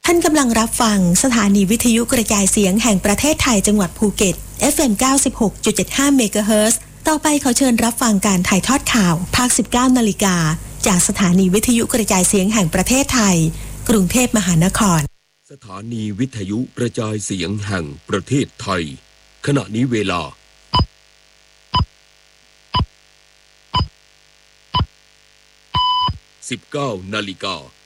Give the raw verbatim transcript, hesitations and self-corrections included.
ท่านกำลังรับฟังสถานีวิทยุกระจายเสียงแห่งประเทศไทยจังหวัดภูเก็ต เอฟ เอ็ม เก้าสิบหกจุดเจ็ดห้า เมกะเฮิรตซ์ ต่อไปขอเชิญรับฟังการถ่ายทอดข่าวภาค สิบเก้า นาฬิกาจากสถานีวิทยุกระจายเสียงแห่งประเทศไทยกรุงเทพมหานครสถานีวิทยุกระจายเสียงแห่งประเทศไทยขณะนี้เวลาสิบเก้านาฬิกา